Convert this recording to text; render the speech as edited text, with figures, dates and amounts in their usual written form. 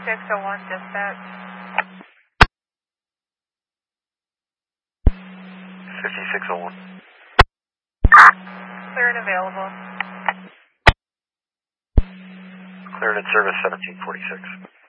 5601 dispatch. 5601. Clear and available. Cleared in service 1746.